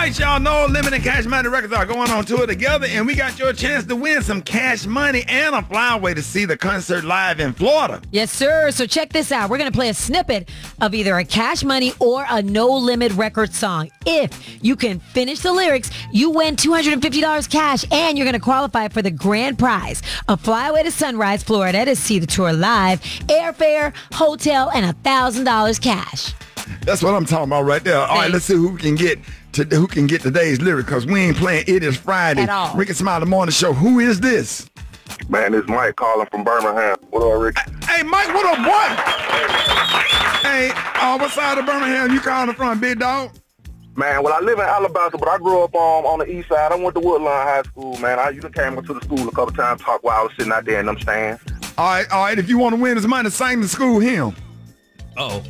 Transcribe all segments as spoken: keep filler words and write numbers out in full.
right, y'all know Limit and Cash Money Records are going on tour together, and we got your chance to win some cash money and a flyaway to see the concert live in Florida. Yes, sir. So check this out. We're going to play a snippet of either a Cash Money or a No Limit record song. If you can finish the lyrics, you win two hundred fifty dollars cash, and you're going to qualify for the grand prize, a flyaway to Sunrise, Florida to see the tour live, airfare, hotel, and one thousand dollars cash. That's what I'm talking about right there. All right, Thanks. let's see who can get to who can get today's lyric, because we ain't playing It Is Friday. At all. Rick and Smiley Morning Show. Who is this? Man, this Mike calling from Birmingham. What up, Rick? Hey, Mike, what up, boy? Hey, uh, what side of Birmingham you calling from, big dog? Man, well, I live in Alabama, but I grew up um, on the east side. I went to Woodlawn High School, man. I even came up to the school a couple times, talk while I was sitting out there in them stands. All right, all right. If you want to win this money, sing the school hymn. Uh-oh.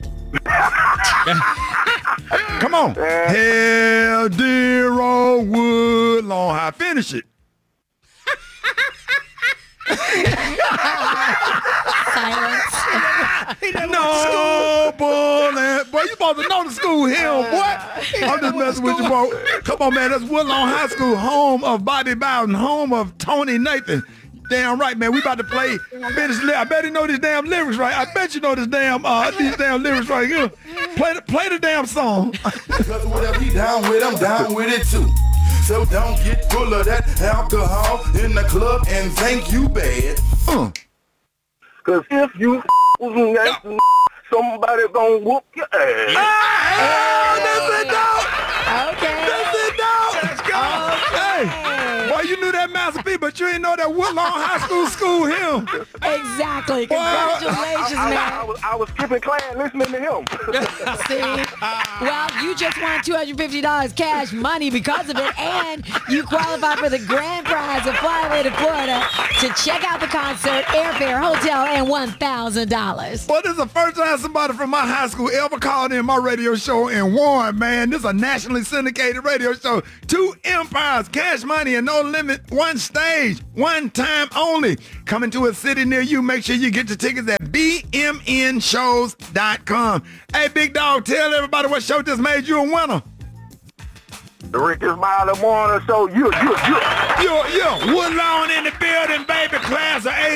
Come on. Yeah. Hell, dear old Woodlawn High. Finish it. Silence. No, bullet. Boy, you supposed to know the school hymn, boy. I'm just messing with you, bro. Come on, man. That's Woodlawn High School, home of Bobby Bowden, home of Tony Nathan. Damn right, man. We about to play. Finish. I bet you know these damn lyrics right. I bet you know this damn uh these damn lyrics right here. Play the play the damn song. Cause whatever he down with, I'm down with it too. So don't get full of that alcohol in the club and think you bad. Uh. Cause if you was next to somebody gonna whoop your ass. Ah, that's it, dog. Okay. That's it, dog. Let's go. Hey, boy, you knew that Master P, but you didn't know that Woodlawn High School school hymn. Exactly. Well, Congratulations, I, I, man. I, was, I was skipping class listening to him. See? Well, you just won two hundred fifty dollars cash money because of it, and you qualify for the grand prize of Flyaway to Florida to check out the concert, airfare, hotel, and one thousand dollars. Boy, this is the first time somebody from my high school ever called in my radio show and won, man. This is a nationally syndicated radio show. Two empires, cash money, and no limit. One stage, one time only. Coming to a city near you. Make sure you get your tickets at b m n shows dot com. Hey, big dog, tell everybody what show just made you a winner. The Rick and Smiley Morning Show. You, you, you. You're, you're Woodlawn in the building, baby. Class of eighty.